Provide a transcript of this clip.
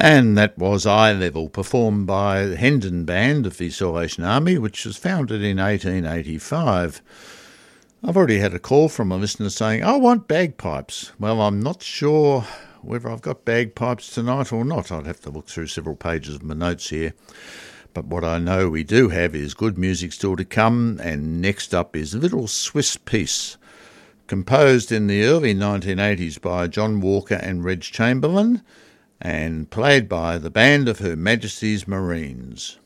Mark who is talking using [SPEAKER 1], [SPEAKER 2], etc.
[SPEAKER 1] And that was Eye Level, performed by the Hendon Band of the Salvation Army, which was founded in 1885. I've already had a call from a listener saying, I want bagpipes. Well, I'm not sure whether I've got bagpipes tonight or not. I'd have to look through several pages of my notes here. But what I know we do have is good music still to come, and next up is a little Swiss piece, composed in the early 1980s by John Walker and Reg Chamberlain, and played by the Band of Her Majesty's Marines.